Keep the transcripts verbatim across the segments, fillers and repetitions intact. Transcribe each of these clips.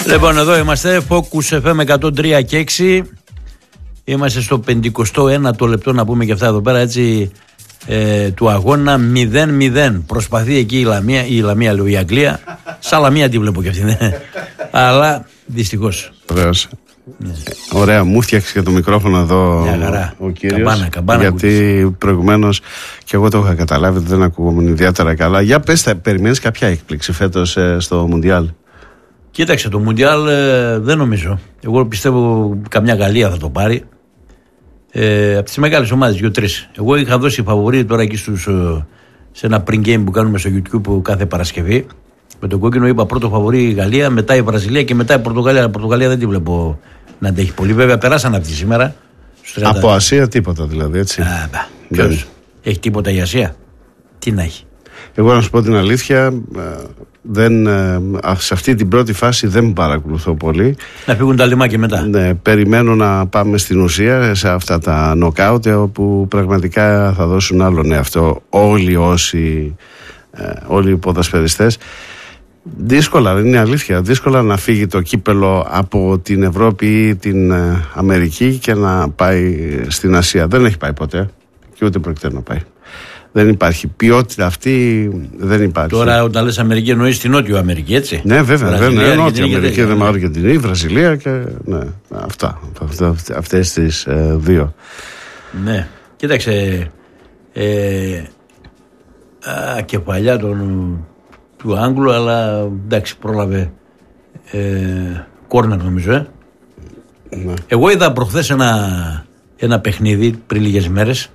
Λοιπόν, εδώ είμαστε, Focus εφ εμ εκατόν τρία και έξι. Είμαστε στο πενηκοστό ένατο λεπτό, να πούμε και αυτά εδώ πέρα, έτσι, ε, του αγώνα μηδέν μηδέν. Προσπαθεί εκεί η Λαμία, η Λαμία λέω, η Αγγλία. Σαν Λαμία τη βλέπω κι αυτή, ναι. Αλλά δυστυχώς. Βεβαίως. Ναι. Ωραία, μου φτιάξει και το μικρόφωνο εδώ ο κύριος. Καμπάνα, καμπάνα, γιατί προηγουμένως και εγώ το είχα καταλάβει ότι δεν ακούγομαι ιδιαίτερα καλά. Για πες, θα περιμένεις κάποια έκπληξη φέτος ε, στο Μουντιάλ? Κοίταξε, το Μουντιάλ ε, δεν νομίζω. Εγώ πιστεύω καμιά Γαλλία θα το πάρει. Ε, από τις μεγάλες ομάδες, δύο-τρεις. Εγώ είχα δώσει φαβορί τώρα εκεί στους, ε, σε ένα pre-game που κάνουμε στο YouTube κάθε Παρασκευή. Με τον κόκκινο είπα πρώτο φαβορί η Γαλλία, μετά η Βραζιλία και μετά η Πορτογαλία. Η Πορτογαλία δεν τη βλέπω να αντέχει πολύ. Βέβαια, περάσαν αυτή σήμερα. Από Ασία τίποτα δηλαδή, έτσι. Α, ποιος έχει τίποτα η Ασία? Τι να έχει. Εγώ να σου πω την αλήθεια, δεν, σε αυτή την πρώτη φάση δεν παρακολουθώ πολύ. Να φύγουν τα λιμάκια μετά. Ναι, περιμένω να πάμε στην ουσία σε αυτά τα νοκάουτ, όπου πραγματικά θα δώσουν άλλον εαυτό όλοι όσοι, όλοι οι ποδοσφαιριστές. Δύσκολα, είναι αλήθεια, δύσκολα να φύγει το κύπελο από την Ευρώπη ή την Αμερική και να πάει στην Ασία. Δεν έχει πάει ποτέ και ούτε πρόκειται να πάει. Δεν υπάρχει. Ποιότητα αυτή δεν υπάρχει. Τώρα, όταν λες Αμερική, εννοείς την Νότιο Αμερική, έτσι. Ναι, βέβαια. Δεν είναι Νότια Αμερική, δεν είναι Αργεντινή, Βραζιλία και. Ναι, αυτά. Αυτές τις ε, δύο. Ναι. Κοίταξε. Ε, α, κεφαλιά τον, του Άγγλου, αλλά εντάξει, πρόλαβε. Ε, κόρνερ, νομίζω, ε. Ναι. Εγώ είδα προχθές ένα, ένα παιχνίδι πριν λίγες μέρες.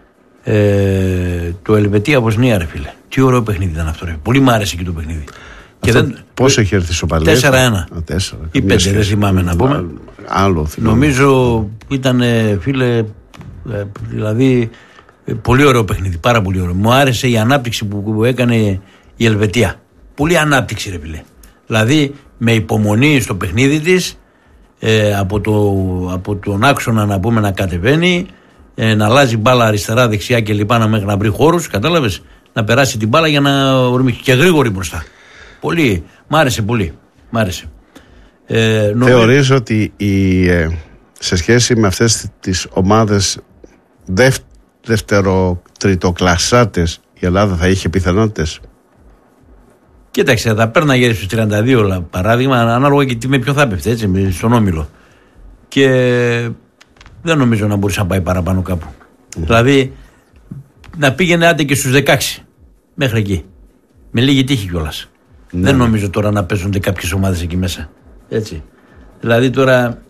Ε, το Ελβετία Βοσνία, ρε φίλε. Τι ωραίο παιχνίδι ήταν αυτό, ρε. Πολύ μου άρεσε και το παιχνίδι. Και δεν... Πώς έχει έρθει στο παλαιό? τέσσερα ένα ή πέντε, δεν θυμάμαι να πούμε. Άλλο θυμάμαι. Νομίζω ήταν, φίλε, δηλαδή πολύ ωραίο παιχνίδι. Πάρα πολύ ωραίο. Μου άρεσε η ανάπτυξη που έκανε η Ελβετία. Πολύ ανάπτυξη, ρε φίλε. Δηλαδή με υπομονή στο παιχνίδι της, ε, από, το, από τον άξονα να πούμε να κατεβαίνει, Ε, να αλλάζει μπάλα αριστερά, δεξιά και λοιπά, να μέχρι να βρει χώρους, κατάλαβες, να περάσει την μπάλα για να ορμήσει και γρήγορη μπροστά. Πολύ, μ' άρεσε πολύ, μ' άρεσε. Ε, νομίζω... Θεωρείς ότι η, ε, σε σχέση με αυτές τις ομάδες δεύ, δεύτερο, τριτοκλασσάτες, η Ελλάδα θα είχε πιθανότητες? Κοίταξε, θα πέρναγε στους τριάντα δύο παράδειγμα, ανάλογα και τι με ποιο θα έπεφτε, έτσι, στον όμιλο. Και δεν νομίζω να μπορούσε να πάει παραπάνω κάπου. Mm. Δηλαδή να πήγαινε άντε και στους δεκαέξι μέχρι εκεί. Με λίγη τύχη κιόλας. Mm. Δεν νομίζω τώρα να παίζονται κάποιες ομάδες εκεί μέσα. Έτσι. Δηλαδή τώρα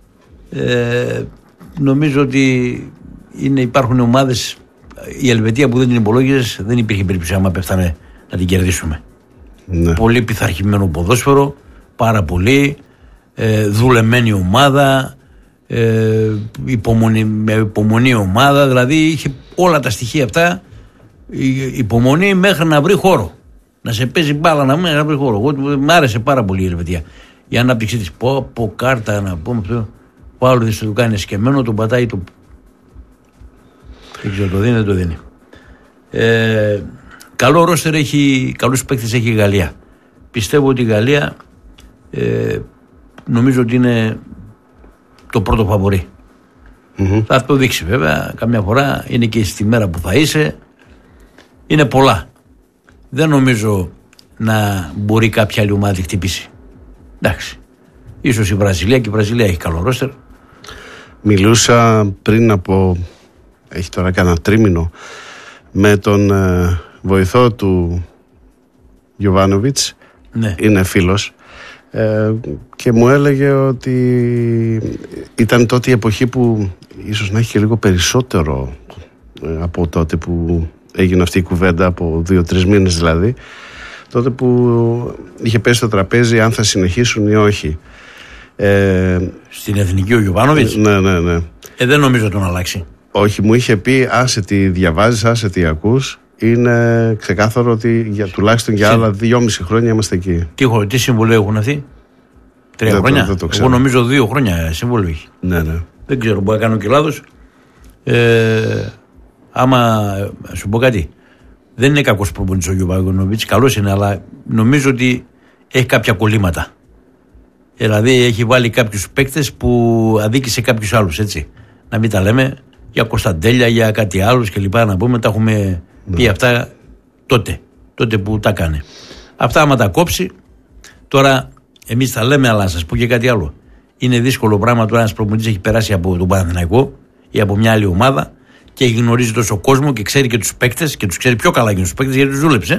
ε, νομίζω ότι είναι, υπάρχουν ομάδες. Η Ελβετία που δεν την υπολόγιζες, δεν υπήρχε περίπτωση άμα πέφτανε να την κερδίσουμε. Mm. Πολύ πειθαρχημένο ποδόσφαιρο, πάρα πολύ ε, δουλεμένη ομάδα. Ε, υπομονή, με υπομονή ομάδα, δηλαδή είχε όλα τα στοιχεία αυτά, υπομονή μέχρι να βρει χώρο, να σε παίζει μπάλα, να, να βρει χώρο. Εγώ, μ' άρεσε πάρα πολύ η Ελβετία, η ανάπτυξή της. Πω, πω κάρτα να πούμε αυτό, ο άλλος το κάνει σκεμμένο, τον πατάει, το δεν ξέρω, το δίνει, δεν το δίνει. Ε, καλό ρόστερ έχει, καλούς παίκτες έχει η Γαλλία. Πιστεύω ότι η Γαλλία ε, νομίζω ότι είναι το πρώτο φαβορί. Mm-hmm. Θα το δείξει βέβαια. Καμιά φορά είναι και στη μέρα που θα είσαι. Είναι πολλά. Δεν νομίζω να μπορεί κάποια άλλη ομάδα να χτυπήσει. Εντάξει. Ίσως η Βραζιλία, και η Βραζιλία έχει καλό ρόστερ. Μιλούσα πριν από, έχει τώρα κάνα τρίμηνο, με τον ε, βοηθό του Γιοβάνοβιτς. Ναι. Είναι φίλος. Ε, και μου έλεγε ότι ήταν τότε η εποχή που ίσως να έχει και λίγο περισσότερο ε, από τότε που έγινε αυτή η κουβέντα, από δύο-τρεις μήνες δηλαδή, τότε που είχε πέσει στο τραπέζι αν θα συνεχίσουν ή όχι. Ε, Στην εθνική ο Γιοβάνοβιτς. Ναι, ναι, ναι. Ε, δεν νομίζω τον αλλάξει. Όχι, μου είχε πει άσε τι διαβάζεις, άσε τι ακούς. Είναι ξεκάθαρο ότι για, τουλάχιστον για άλλα δυόμιση χρόνια είμαστε εκεί. Τι, τι συμβολέο έχουν αυτοί? Τρία δεν χρόνια. Το, δεν το Εγώ νομίζω δύο χρόνια συμβόλαιο έχει. Ναι, ναι. Δεν ξέρω, μπορεί να κάνω και λάθος. Ε, άμα σου πω κάτι, δεν είναι κακός προπονητής ο Γιοβάνοβιτς, καλός είναι, αλλά νομίζω ότι έχει κάποια κολλήματα. Δηλαδή έχει βάλει κάποιους παίκτες που αδίκησε κάποιους άλλους, έτσι. Να μην τα λέμε για Κωνσταντέλια, για κάτι άλλους κλπ. Να πούμε, τα έχουμε πει ναι. αυτά τότε, τότε που τα κάνει. Αυτά άμα τα κόψει, τώρα εμείς τα λέμε, αλλά να σας πω και κάτι άλλο. Είναι δύσκολο πράγμα τώρα ένας προπονητής έχει περάσει από τον Παναθηναϊκό ή από μια άλλη ομάδα και έχει γνωρίζει τόσο κόσμο και ξέρει και τους παίκτες και τους ξέρει πιο καλά και τους παίκτες γιατί τους δούλεψε.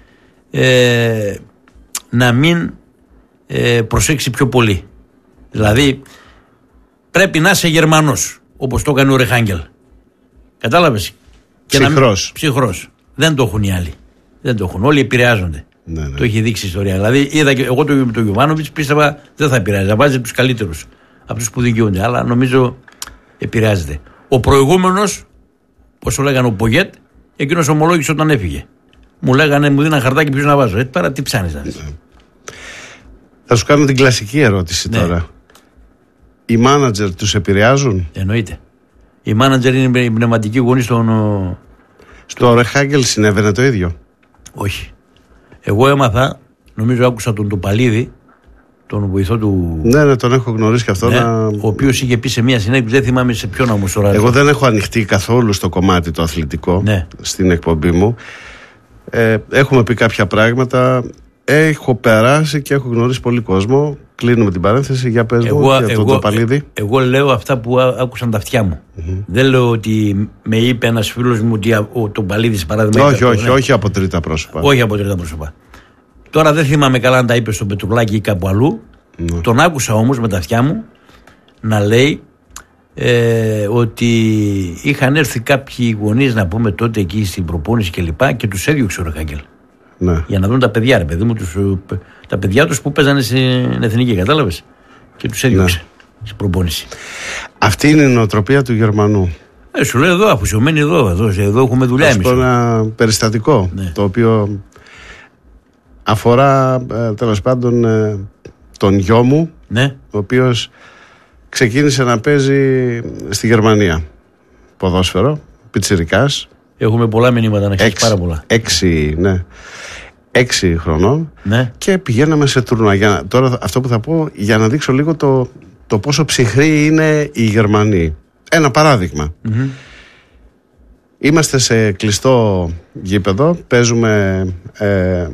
Ε, να μην ε, προσέξει πιο πολύ. Δηλαδή πρέπει να είσαι Γερμανός, όπως το έκανε ο Ρεχάγγελ. Κατάλαβες? Ψυχρός. Ψυχρός. Δεν το έχουν οι άλλοι. Δεν το έχουν. Όλοι επηρεάζονται. Ναι, ναι. Το έχει δείξει η ιστορία. Δηλαδή, είδα και εγώ τον το Γιωβάνοβιτς πίστευα δεν θα επηρεάζει. Θα βάζει τους καλύτερους από τους που δικαιούνται. Αλλά νομίζω επηρεάζεται. Ο προηγούμενος, πώς το λέγανε, ο Πογέτ, εκείνος ομολόγησε όταν έφυγε. Μου λέγανε, μου δίναν χαρτάκι ποιος να βάζω. Έτσι πέρα τι ψάνεις να δεις. Ναι. Θα σου κάνω την κλασική ερώτηση ναι. τώρα. Οι μάνατζερ τους επηρεάζουν? Εννοείται. Οι μάνατζερ είναι οι πνευματικοί γονείς των. Στο Ρεχάγγελ συνέβαινε το ίδιο? Όχι. Εγώ έμαθα, νομίζω άκουσα τον Τουπαλίδη, τον βοηθό του. Ναι, ναι, τον έχω γνωρίσει και αυτό. Ναι, να... Ο οποίος είχε πει σε μια συνέντευξη, δεν θυμάμαι σε ποιον όμως τώρα. Εγώ δεν έχω ανοιχτεί καθόλου στο κομμάτι το αθλητικό ναι. στην εκπομπή μου. Ε, έχουμε πει κάποια πράγματα. Έχω περάσει και έχω γνωρίσει πολύ κόσμο. Κλείνουμε την παρένθεση. Για πες εγώ, μου για τον Τουπαλίδη. Ε, εγώ λέω αυτά που άκουσαν τα αυτιά μου. Mm-hmm. Δεν λέω ότι με είπε ένας φίλος μου ότι ο Τουπαλίδης παράδειγμα. Όχι, όχι, ναι. όχι από τρίτα πρόσωπα. Όχι από τρίτα πρόσωπα. Τώρα δεν θυμάμαι καλά αν τα είπε στο Πετρουλάκι ή κάπου αλλού. Mm. Τον άκουσα όμως με τα αυτιά μου να λέει ε, ότι είχαν έρθει κάποιοι γονείς να πούμε τότε εκεί στην προπόνηση και λοιπά και τους έδιωξε ο Ρεχάγγελ. Ναι. Για να δουν τα παιδιά, ρε παιδί μου, τους, τα παιδιά τους που παίζανε στην εθνική, κατάλαβες. Και τους έδιωξε ναι. στην προπόνηση. Αυτή είναι η νοοτροπία του Γερμανού. Ε, σου λέω εδώ, αφοσιωμένοι εδώ, εδώ, εδώ έχουμε δουλειά εμείς. Αυτό ένα περιστατικό ναι. το οποίο αφορά ε, τέλος πάντων ε, τον γιο μου, ναι. ο οποίος ξεκίνησε να παίζει στη Γερμανία ποδόσφαιρο, πιτσιρικάς. Έχουμε πολλά μηνύματα να ξέρεις, πάρα πολλά. Έξι, ναι. Έξι χρονών ναι. και πηγαίναμε σε τουρνουά. Για, τώρα αυτό που θα πω για να δείξω λίγο το, το πόσο ψυχροί είναι οι Γερμανοί. Ένα παράδειγμα. Mm-hmm. Είμαστε σε κλειστό γήπεδο, παίζουμε ε,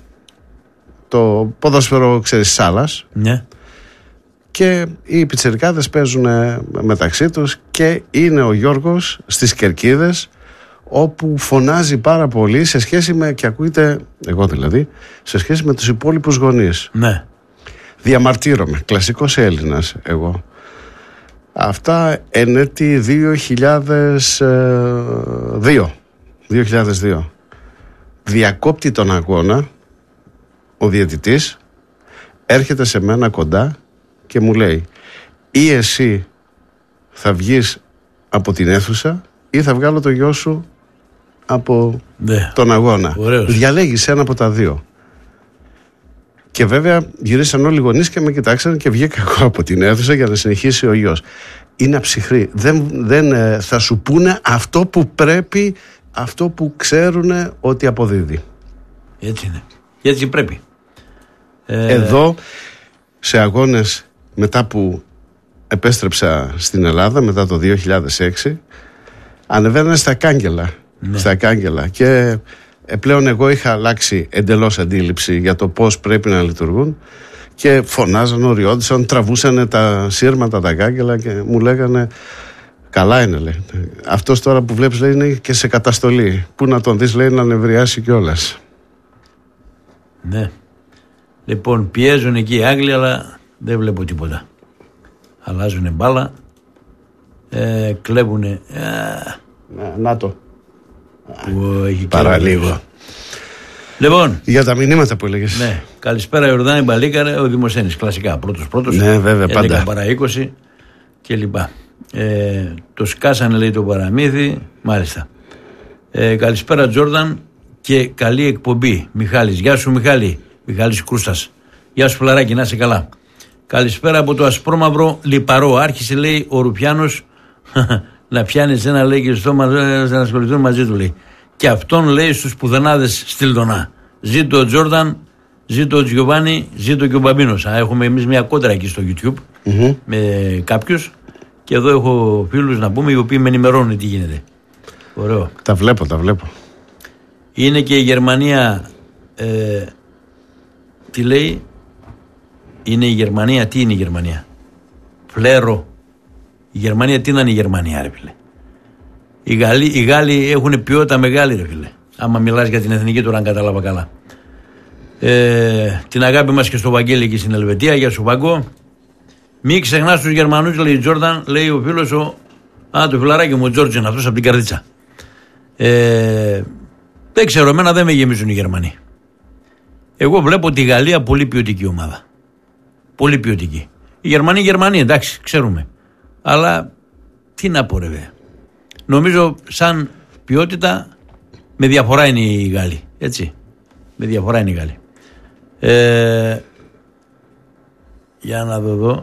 το ποδόσφαιρο, ξέρεις, σάλας ναι. και οι πιτσιρικάδες παίζουν μεταξύ τους και είναι ο Γιώργος στις κερκίδες όπου φωνάζει πάρα πολύ σε σχέση με, και ακούγεται, εγώ δηλαδή, σε σχέση με τους υπόλοιπους γονείς. Ναι. Διαμαρτύρομαι, κλασικός Έλληνας εγώ. Αυτά εν έτη δύο χιλιάδες δύο. δύο χιλιάδες δύο. Διακόπτει τον αγώνα ο διαιτητής, έρχεται σε μένα κοντά και μου λέει ή εσύ θα βγεις από την αίθουσα ή θα βγάλω το γιο σου από ναι. τον αγώνα. Ωραίος. Διαλέγεις ένα από τα δύο. Και βέβαια γυρίσαν όλοι οι γονείς και με κοιτάξαν και βγήκα εγώ από την αίθουσα για να συνεχίσει ο γιος. Είναι αψυχροί. Δεν, δεν ε, θα σου πούνε αυτό που πρέπει, αυτό που ξέρουν ότι αποδίδει. Έτσι είναι. Έτσι πρέπει. Ε... Εδώ σε αγώνες μετά που επέστρεψα στην Ελλάδα μετά το δύο χιλιάδες έξι ανεβαίνανε στα κάγκελα. Ναι. Στα κάγκελα και πλέον εγώ είχα αλλάξει εντελώς αντίληψη για το πώς πρέπει να λειτουργούν και φωνάζαν, οριόντουσαν, τραβούσαν τα σύρματα, τα κάγκελα και μου λέγανε καλά είναι, λέει. Αυτός τώρα που βλέπεις, λέει, είναι και σε καταστολή. Πού να τον δεις, λέει, να νευριάσει κιόλας. Ναι. Λοιπόν, πιέζουν εκεί οι Άγγλοι, αλλά δεν βλέπω τίποτα. Αλλάζουν μπάλα, ε, κλέβουνε. Ε, να, να το. Παραλίγο. Λοιπόν, για τα μηνύματα που έλεγες. Ναι. Καλησπέρα Ιορδάνη Μπαλίκαρε, ο Δημοσθένης. Κλασικά. Πρώτος πρώτος. Ναι, βέβαια, πάντα. έντεκα παρά είκοσι και λοιπά. Ε, το σκάσανε, λέει, το παραμύθι. Μάλιστα. Ε, καλησπέρα Τζόρνταν και καλή εκπομπή. Μιχάλης. Γεια σου Μιχάλη. Μιχάλης Κρούστας. Γεια σου Φλαράκη, να είσαι καλά. Καλησπέρα από το ασπρόμαυρο Λιπαρό. Άρχισε, λέει, ο Ρουπιάνος να πιάνει ένα, λέει, και στο να ασχοληθούν μαζί του, λέει. Και αυτόν, λέει, στους πουδενάδες στη Λτονά. Ζήτω ο Τζόρνταν Ζήτω ο Τζιοβάνι, ζήτω και ο Μπαμπίνος. Έχουμε εμείς μια κόντρα εκεί στο YouTube mm-hmm. με κάποιους. Και εδώ έχω φίλους να πούμε οι οποίοι με ενημερώνουν τι γίνεται. Ωραίο. Τα βλέπω, τα βλέπω. Είναι και η Γερμανία. Ε, τι λέει, είναι η Γερμανία, τι είναι η Γερμανία. Φλέρο. Η Γερμανία, τι είναι η Γερμανία, ρε φίλε. Οι Γάλλοι, οι Γάλλοι έχουν ποιότητα μεγάλη, ρε φίλε. Άμα μιλάς για την εθνική τώρα, αν κατάλαβα καλά. Ε, την αγάπη μας και στο Βαγγέλη και στην Ελβετία, για σου Βαγκό. Μην ξεχνάς τους Γερμανούς, λέει η Τζόρνταν, λέει ο φίλος ο. Α, το φιλαράκι μου, ο Τζόρτζιν, αυτός από την καρδίτσα. Ε, δεν ξέρω, εμένα δεν με γεμίζουν οι Γερμανοί. Εγώ βλέπω τη Γαλλία πολύ ποιοτική ομάδα. Πολύ ποιοτική. Οι Γερμανοί, οι Γερμανοί, εντάξει, ξέρουμε. Αλλά τι να πω, ρε βέ. Νομίζω σαν ποιότητα με διαφορά είναι οι Γάλλοι. Έτσι. Με διαφορά είναι οι Γάλλοι. Ε, για να δω εδώ.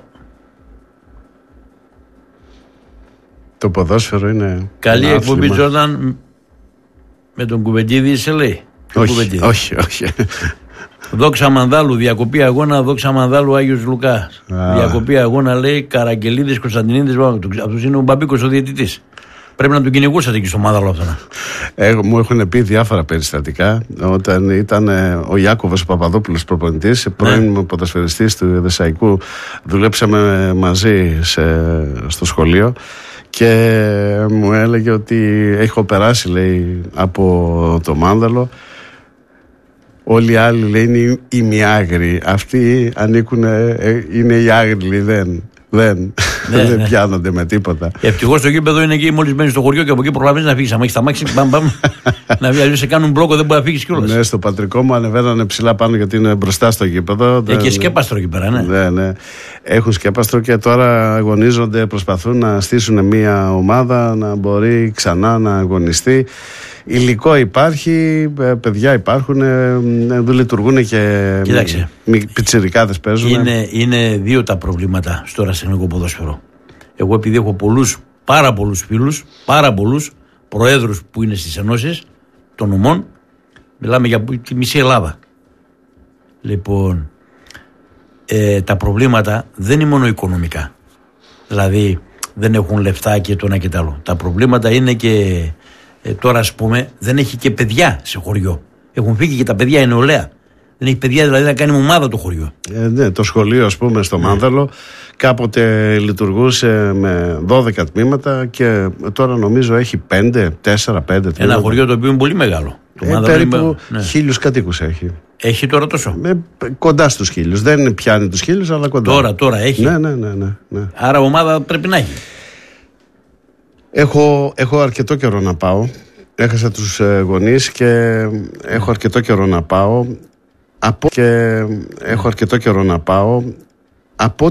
Το ποδόσφαιρο είναι. Καλή εκπομπή, Τζόρνταν, με τον Κουβεντίδη, σε λέει. Όχι, όχι, όχι. Δόξα Μανδάλου, διακοπή αγώνα, δόξα Μανδάλου, Άγιος Λουκάς. Διακοπή αγώνα, λέει, Καραγγελίδης, Κωνσταντινίδης, αυτός είναι ο Μπαμπίκος, ο διαιτητής. Πρέπει να τον κυνηγούσατε εκεί στο Μάνδαλο αυτό. Ε, μου έχουν πει διάφορα περιστατικά. Όταν ήταν ε, ο Ιάκωβος Παπαδόπουλος προπονητής, πρώην ναι. ποδοσφαιριστής του Δεσσαϊκού, δουλέψαμε μαζί σε, στο σχολείο και μου έλεγε ότι έχω περάσει, λέει, από το Μάνδαλο. Όλοι οι άλλοι, λέει, είναι οι μοιάγροι. Αυτοί ανήκουν, ε, είναι οι άγριλοι, δεν... Δεν, ναι, δεν ναι. πιάνονται με τίποτα. Ευτυχώς το γήπεδο είναι εκεί, μόλις μπαίνεις στο χωριό και από εκεί προλαβαίνεις να φύγεις. Αν έχεις τα μάξι, μπαμ, μπαμ, να βγει. Αλλιώς σε κάνουν μπλόκο, δεν μπορεί να φύγεις κιόλας. Ναι, στο πατρικό μου ανεβαίνανε ψηλά πάνω γιατί είναι μπροστά στο γήπεδο. Έχει και σκέπαστρο εκεί πέρα, ναι. Ναι, ναι. Έχουν σκέπαστρο και τώρα αγωνίζονται, προσπαθούν να στήσουν μια ομάδα να μπορεί ξανά να αγωνιστεί. Υλικό υπάρχει, παιδιά υπάρχουν, δεν λειτουργούν και Κοίταξε. πιτσιρικάδες παίζουν. Είναι, είναι δύο τα προβλήματα στο ερασιτεχνικό ποδόσφαιρο. Εγώ επειδή έχω πολλούς, πάρα πολλούς φίλους, πάρα πολλούς προέδρους που είναι στις ενώσεις των ομών, μιλάμε για τη μισή Ελλάδα. Λοιπόν, ε, τα προβλήματα δεν είναι μόνο οικονομικά. Δηλαδή δεν έχουν λεφτά και το ένα και το άλλο. Τα προβλήματα είναι και... Ε, τώρα, ας πούμε, δεν έχει και παιδιά σε χωριό. Έχουν φύγει και τα παιδιά, είναι νεολαία. Δεν έχει παιδιά, δηλαδή, να κάνει ομάδα το χωριό. Ε, ναι, το σχολείο, ας πούμε, στο ναι. Μάνδαλο κάποτε λειτουργούσε με δώδεκα τμήματα και τώρα νομίζω έχει πέντε, τέσσερα, πέντε τμήματα. Ένα χωριό το οποίο είναι πολύ μεγάλο. Το ε, περίπου είναι... ναι. χίλιους κατοίκους έχει. Έχει τώρα τόσο. Ε, κοντά στους χίλιους. Δεν πιάνει τους χίλιους, αλλά κοντά. Τώρα, τώρα έχει. Ναι, ναι, ναι, ναι, ναι. Άρα ομάδα πρέπει να έχει. Έχω, έχω αρκετό καιρό να πάω. Έχασα τους ε, γονείς και έχω αρκετό καιρό να πάω. Από και έχω αρκετό καιρό να πάω. Από